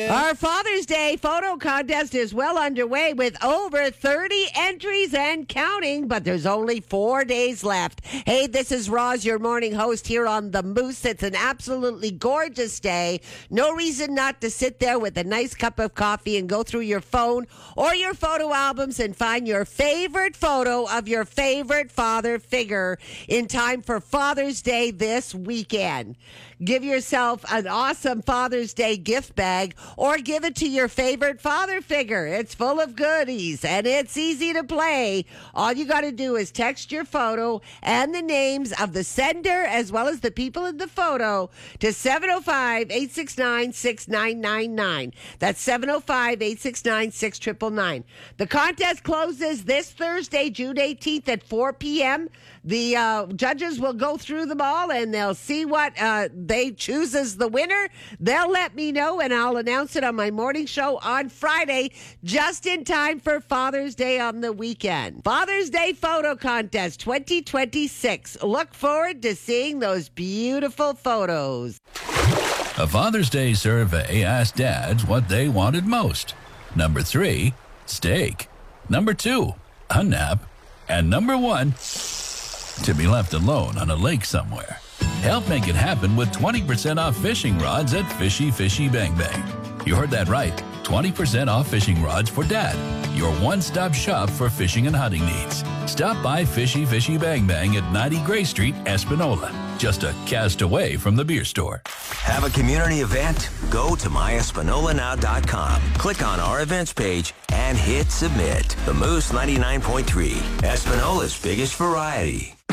Our Father's Day photo contest is well underway with over 30 entries and counting, but there's only 4 days left. Hey, this is Roz, your morning host here on The Moose. It's an absolutely gorgeous day. No reason not to sit there with a nice cup of coffee and go through your phone or your photo albums and find your favorite photo of your favorite father figure in time for Father's Day this weekend. Give yourself an awesome Father's Day gift bag or give it to your favorite father figure. It's full of goodies and it's easy to play. All you got to do is text your photo and the names of the sender as well as the people in the photo to 705-869-6999. That's 705-869-6999. The contest closes this Thursday, June 18th at 4 p.m. The judges will go through them all and they'll see what they choose as the winner. They'll let me know and I'll announce it on my morning show on Friday, just in time for Father's Day on the weekend. Father's Day Photo Contest 2026. Look forward to seeing those beautiful photos. A Father's Day survey asked dads what they wanted most. Number 3, steak. Number 2, a nap. And number 1, to be left alone on a lake somewhere. Help make it happen with 20% off fishing rods at Fishy Fishy Bang Bang. You heard that right. 20% off fishing rods for Dad. Your one-stop shop for fishing and hunting needs. Stop by Fishy Fishy Bang Bang at 90 Gray Street, Espanola. Just a cast away from the beer store. Have a community event? Go to myespanolanow.com. Click on our events page and hit submit. The Moose 99.3, Espanola's biggest variety.